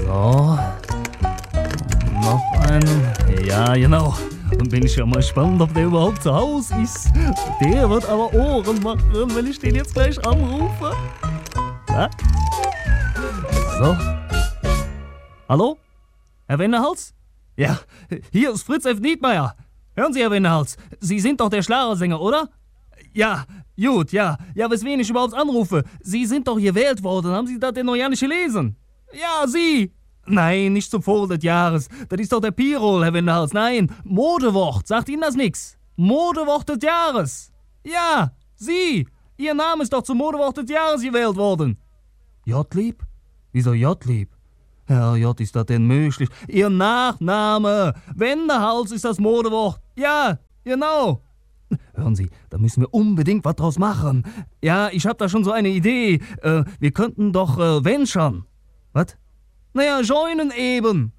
So. Noch einen. Ja, genau. Dann bin ich ja mal gespannt, ob der überhaupt zu Hause ist. Der wird aber Ohren machen, wenn ich den jetzt gleich anrufe. Ja? So. Hallo? Herr Wendehals? Ja, hier ist Fritz F. Niedmeyer. Hören Sie, Herr Wendehals, Sie sind doch der Schlagersänger, oder? Ja, gut, ja. Ja, weswegen ich überhaupt anrufe. Sie sind doch gewählt worden. Haben Sie das denn noch gar nicht gelesen? Ja, Sie. Nein, nicht zum Vogel des Jahres. Das ist doch der Pirol, Herr Wendehals. Nein, Modewort. Sagt Ihnen das nix? Modewort des Jahres. Ja, Sie. Ihr Name ist doch zum Modewort des Jahres gewählt worden. Jottlieb? Wieso Jottlieb? Herr J, ist das denn möglich? Ihr Nachname. Wendehals ist das Modewort. Ja, genau. Hören Sie, da müssen wir unbedingt was draus machen. Ja, ich hab da schon so eine Idee. Wir könnten doch venturen. Was? Naja, joinen eben.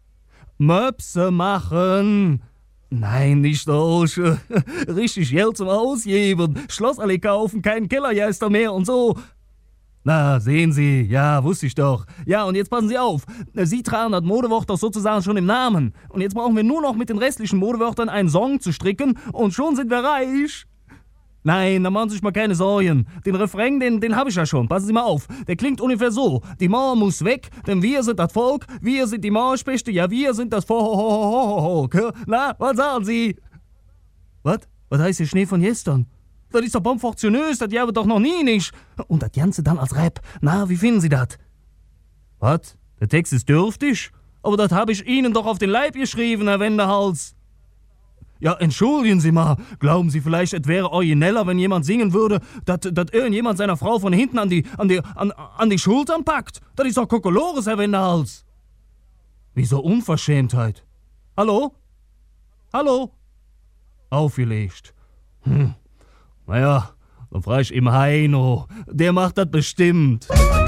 Möpse machen. Nein, nicht so. Richtig Geld zum Ausgeben. Schlossallee kaufen, keinen Kellergeister mehr und so. Na, sehen Sie, ja, wusste ich doch. Ja, und jetzt passen Sie auf. Sie tragen das Modewort doch sozusagen schon im Namen. Und jetzt brauchen wir nur noch mit den restlichen Modewörtern einen Song zu stricken und schon sind wir reich. Nein, da machen Sie sich mal keine Sorgen. Den Refrain, den habe ich ja schon. Passen Sie mal auf. Der klingt ungefähr so. Die Mauer muss weg, denn wir sind das Volk. Wir sind die Mauerspechte, ja, wir sind das Volk. Na, was sagen Sie? Was? Was heißt der Schnee von gestern? Das ist doch bomfortionös, das jabe doch noch nie nicht. Und das Ganze dann als Rap. Na, wie finden Sie das? Was? Der Text ist dürftig? Aber das habe ich Ihnen doch auf den Leib geschrieben, Herr Wendehals. Ja, entschuldigen Sie mal. Glauben Sie vielleicht, es wäre origineller, wenn jemand singen würde, dass irgendjemand seiner Frau von hinten an die Schultern packt? Das ist doch Kokolores, Herr Wendehals. Wieso Unverschämtheit? Hallo? Hallo? Aufgelegt. Naja, dann frage ich im Heino. Der macht das bestimmt.